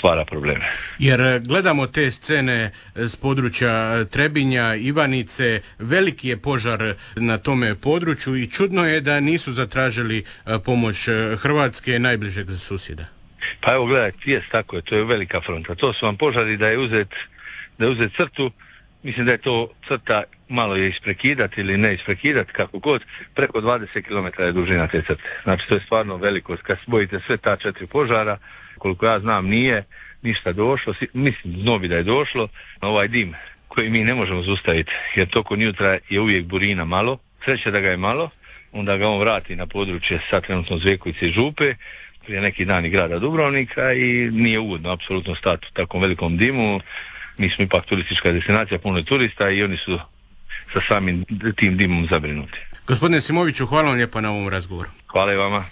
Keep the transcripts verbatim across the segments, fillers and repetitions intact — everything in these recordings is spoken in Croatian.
stvara probleme. Jer gledamo te scene s područja Trebinja, Ivanice, veliki je požar na tome području i čudno je da nisu zatražili pomoć Hrvatske, najbližeg susjeda. Pa evo gledaj, jest tako je, to je velika fronta. To su vam požari da je uzet, da je uzet crtu, mislim da je to crta malo je isprekidati ili ne isprekidati, kako god, preko dvadeset kilometara je dužina te crte. Znači to je stvarno veliko, kad spojite sve ta četiri požara, koliko ja znam nije ništa došlo, mislim znovi da je došlo, ovaj dim koji mi ne možemo zaustaviti, jer tokom jutra je uvijek burina malo, sreće da ga je malo, onda ga on vrati na područje sa trenutno Zvekovice i Župe, prije neki dan i grada Dubrovnika i nije ugodno apsolutno stati u takvom velikom dimu. Mi smo ipak turistička destinacija, puno je turista i oni su sa samim tim dimom zabrinuti. Gospodine Simoviću, hvala vam lijepa na ovom razgovoru. Hvala i vama.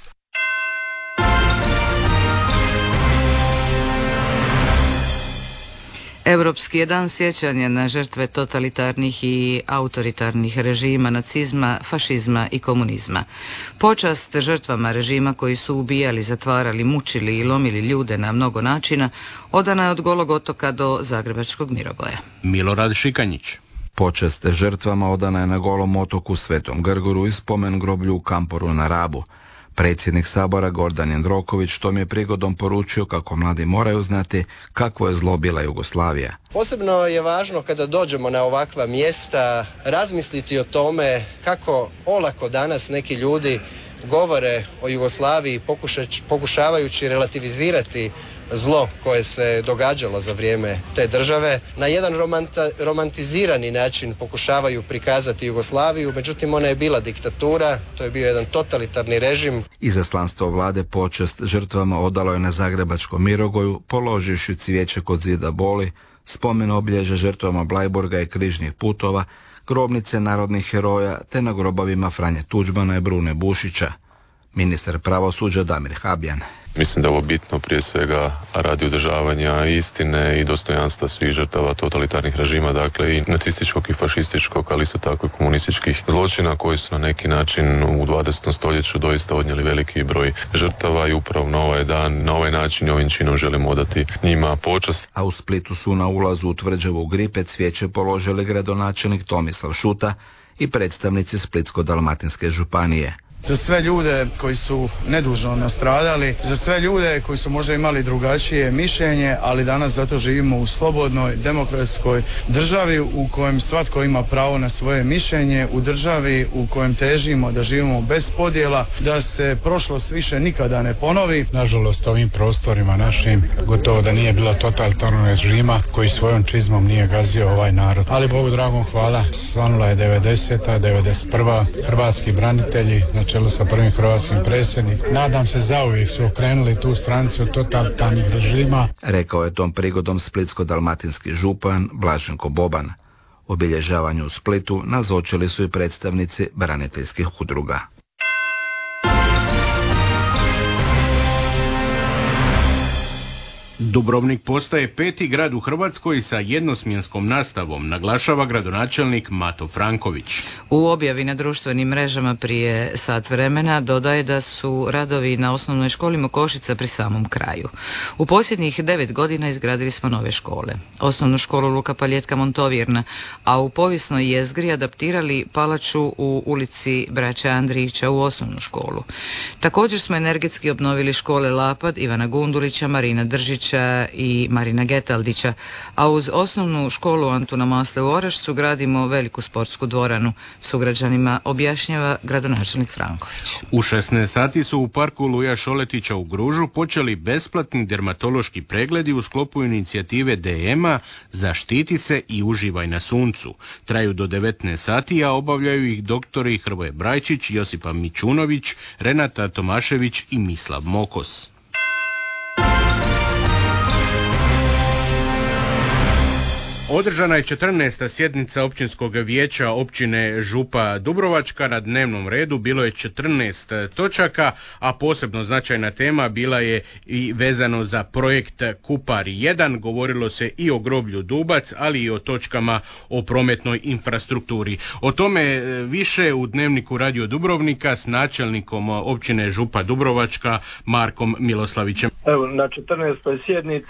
Europski je dan sjećanja na žrtve totalitarnih i autoritarnih režima, nacizma, fašizma i komunizma. Počast žrtvama režima koji su ubijali, zatvarali, mučili i lomili ljude na mnogo načina odana je od Golog otoka do Zagrebačkog Mirogoja. Milorad Šikanjić. Počast žrtvama odana je na Golom otoku, Svetom Grgoru i spomen groblju u Kamporu na Rabu. Predsjednik Sabora Gordan Jandroković tom je prigodom poručio kako mladi moraju znati kakvo je zlo bila Jugoslavija. Posebno je važno kada dođemo na ovakva mjesta razmisliti o tome kako olako danas neki ljudi govore o Jugoslaviji pokušavajući relativizirati zlo koje se događalo za vrijeme te države. Na jedan romanta, romantizirani način pokušavaju prikazati Jugoslaviju, međutim ona je bila diktatura, to je bio jedan totalitarni režim. Izaslanstvo vlade počast žrtvama odalo je na Zagrebačkom Mirogoju, položivši cvijeće kod zida boli, spomen obilježja žrtvama Bleiburga i križnih putova, grobnice narodnih heroja te na grobovima Franje Tuđmana i Brune Bušića. Ministar pravosuđa Damir Habjan. Mislim da je ovo bitno prije svega radi održavanja istine i dostojanstva svih žrtava totalitarnih režima, dakle i nacističkog i fašističkog, ali isto tako i komunističkih zločina koji su na neki način u dvadesetom stoljeću doista odnijeli veliki broj žrtava i upravo na ovaj dan, na ovaj način i ovim činom želimo odati njima počast. A u Splitu su na ulazu u tvrđavu Gripe cvijeće položili gradonačelnik Tomislav Šuta i predstavnici Splitsko-dalmatinske županije. Za sve ljude koji su nedužno nastradali, za sve ljude koji su možda imali drugačije mišljenje, ali danas zato živimo u slobodnoj, demokratskoj državi u kojem svatko ima pravo na svoje mišljenje, u državi u kojem težimo da živimo bez podjela, da se prošlost više nikada ne ponovi. Nažalost, ovim prostorima našim gotovo da nije bilo totalitarnog režima koji svojom čizmom nije gazio ovaj narod. Ali Bogu dragom hvala, svanula je devedeseta, devedeset prva hrvatski branitelji, znači čelo sa prvim hrvatskim predsjednikom. Nadam se zauvijek su okrenuli tu stranicu totalitarnih režima. Rekao je tom prigodom splitsko-dalmatinski župan Blaženko Boban. Obilježavanju u Splitu nazočili su i predstavnici braniteljskih udruga. Dubrovnik postaje peti grad u Hrvatskoj sa jednosmjenskom nastavom, naglašava gradonačelnik Mato Franković. U objavi na društvenim mrežama prije sat vremena dodaje da su radovi na osnovnoj školi Mokošica pri samom kraju. U posljednjih devet godina izgradili smo nove škole. Osnovnu školu Luka Paljetka Montovjerna, a u povijesnoj jezgri adaptirali palaču u ulici Braće Andrijića u osnovnu školu. Također smo energetski obnovili škole Lapad, Ivana Gundulića, Marina Držića i Marina Getaldića, a uz osnovnu školu Antuna Masle u Orašcu gradimo veliku sportsku dvoranu. Sugrađanima objašnjava gradonačelnik Franković. U šesnaest sati su u parku Luja Šoletića u Gružu počeli besplatni dermatološki pregledi u sklopu inicijative D M-a Zaštiti se i uživaj na suncu. Traju do devetnaest sati, a obavljaju ih doktori Hrvoje Brajčić, Josipa Mićunović, Renata Tomašević i Mislav Mokos. Održana je četrnaesta sjednica općinskog vijeća općine Župa Dubrovačka. Na dnevnom redu bilo je četrnaest točaka, a posebno značajna tema bila je i vezano za projekt Kupar jedan. Govorilo se i o groblju Dubac, ali i o točkama o prometnoj infrastrukturi. O tome više u Dnevniku Radio Dubrovnika s načelnikom općine Župa Dubrovačka Markom Miloslavićem. Evo, na četrnaestoj sjednici